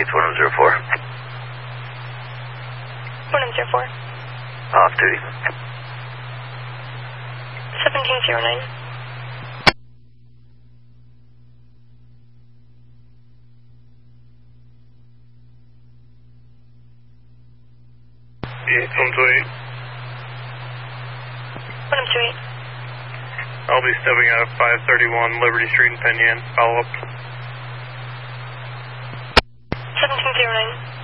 States, 1004. 1004. Off duty. 1709. Yeah, 128. 128. I'll be stepping out of 531 Liberty Street in Penn Yan. Follow up. 1709.